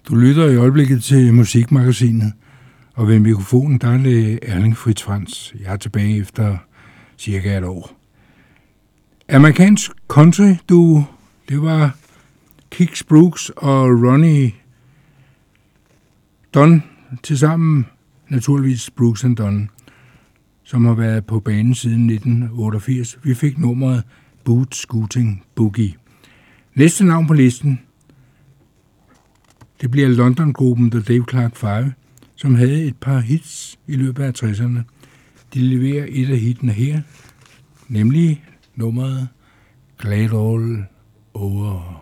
Du lytter i øjeblikket til Musikmagasinet, og ved mikrofonen der er det Erling Fritz Franz. Jeg er tilbage efter cirka et år. Amerikansk country duo, det var Kix Brooks og Ronnie Dunn, tilsammen naturligvis Brooks and Dunn, som har været på banen siden 1988. Vi fik nummeret Boot Scooting Boogie. Næste navn på listen, det bliver London-gruppen The Dave Clark 5, som havde et par hits i løbet af 60'erne. De leverer et af hittene her, nemlig nummeret Glad All Over.